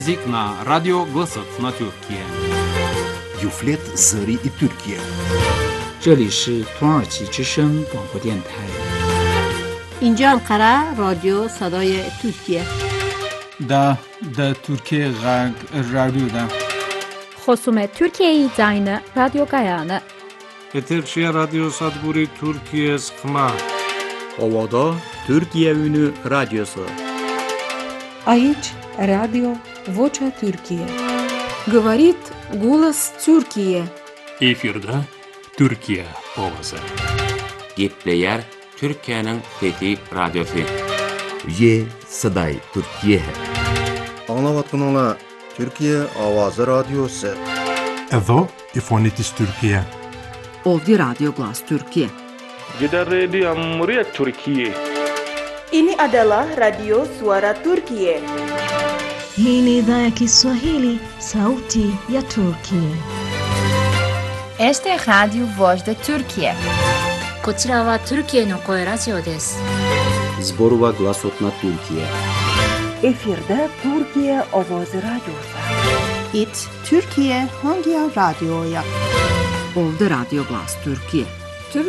Zik na Radio Glasot na Türkiye. Yuflet Zări i Türkiye. 这里是土耳其之声广播电台。 اینجا انقره رادیو صدای ترکیه. دا Türkiye Radyo'da. خصوم ترکیه زاین رادیو گایانه. Eterşehir Radyo Sadburi Türkiye Sıkma. Ovada Türkiye Ünü Radyosu. Aici Radio Vocea Türkiye. Говорит голос Türkiye. Efirde Türkiye Ovası. Gepleyer Türkiye'nin fethi radyosu. Ye Saday Türkiye. Anlavatkanlar Türkiye Avazı Radyosu. Εδώ η φωνή της Τουρκία. Ovdje Radio Glas Türkiye. Gidan Radio Muryat Türkiye. Ini adalah Radio Suara Türkiye. Hii ni idhaa ya Kiswahili, Sauti ya Turkiye. Este es Radio Voz de Türkiye. こちらはトルキエの声ラジオです。 Zborova Glasot na Türkiye. Efirde Türkiye Avazı Radyosu. It Türkiye hangi radyoya? Ovdje Radio Glas Türkiye.